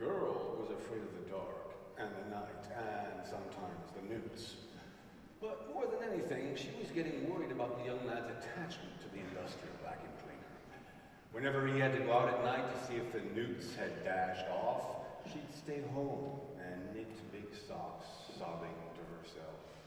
girl was afraid of the dark, and the night, and sometimes the newts. But more than anything, she was getting worried about the young lad's attachment to the industrial vacuum cleaner. Whenever he had to go out at night to see if the newts had dashed off, she'd stay home and knit big socks, sobbing to herself.